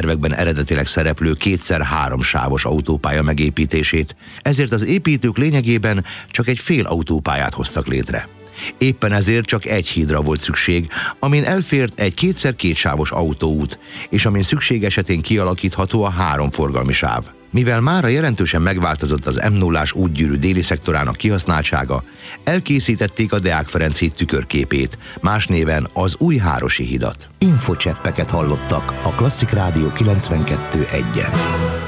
tervekben eredetileg szereplő 2x3 sávos autópálya megépítését, ezért az építők lényegében csak egy fél autópályát hoztak létre. Éppen ezért csak egy hídra volt szükség, amin elfért egy 2x2 sávos autóút, és amin szükség esetén kialakítható a 3 forgalmi sáv. Mivel mára jelentősen megváltozott az M0-ás útgyűrű déli szektorának kihasználtsága, elkészítették a Deák Ferenc híd tükörképét, más néven az Újhárosi hidat. Infocseppeket hallottak a Klasszik Rádió 92.1-en.